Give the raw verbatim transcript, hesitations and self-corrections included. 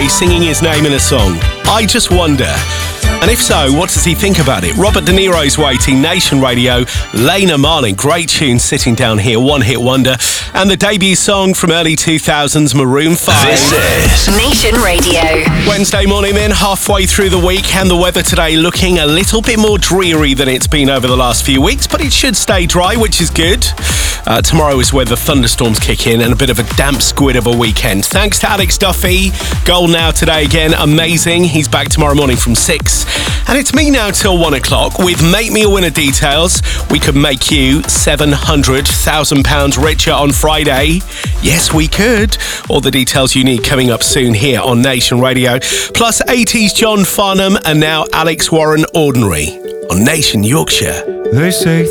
Ray singing his name in a song. I Just Wonder. And if so, what does he think about it? Robert De Niro's waiting, Nation Radio, Lena Marlin, great tune sitting down here, one hit wonder. And the debut song from early two thousands, Maroon five. This is Nation Radio. Wednesday morning then, halfway through the week, and the weather today looking a little bit more dreary than it's been over the last few weeks, but it should stay dry, which is good. Uh, tomorrow is where the thunderstorms kick in and a bit of a damp squid of a weekend. Thanks to Alex Duffy. Goal now today again, amazing. He's back tomorrow morning from six. And it's me now till one o'clock with Make Me a Winner details. We could make you seven hundred thousand pounds richer on Friday. Yes, we could. All the details you need coming up soon here on Nation Radio. Plus eighties John Farnham and now Alex Warren Ordinary on Nation Yorkshire. They say